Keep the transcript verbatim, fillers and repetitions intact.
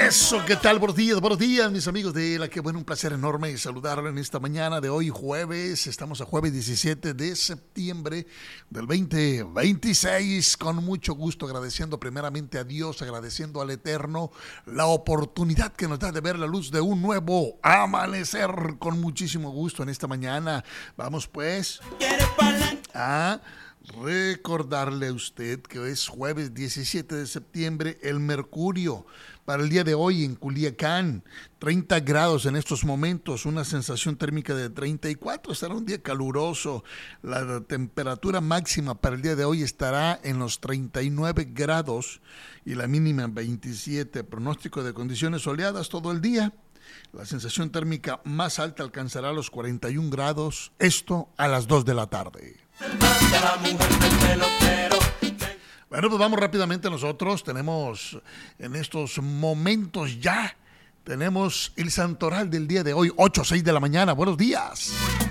Eso, ¿qué tal? Buenos días, buenos días, mis amigos de la que bueno, un placer enorme saludarlos en esta mañana de hoy, jueves. Estamos a jueves diecisiete de septiembre del veinte veintiséis. Con mucho gusto, agradeciendo primeramente a Dios, agradeciendo al Eterno la oportunidad que nos da de ver la luz de un nuevo amanecer. Con muchísimo gusto en esta mañana. Vamos pues a recordarle a usted que es jueves diecisiete de septiembre, el mercurio para el día de hoy en Culiacán, treinta grados en estos momentos, una sensación térmica de treinta y cuatro, será un día caluroso. La temperatura máxima para el día de hoy estará en los treinta y nueve grados y la mínima en veintisiete, pronóstico de condiciones soleadas todo el día. La sensación térmica más alta alcanzará los cuarenta y un grados, esto a las dos de la tarde. Bueno, pues vamos rápidamente nosotros. Tenemos en estos momentos ya, tenemos el santoral del día de hoy, ocho a seis de la mañana. Buenos días.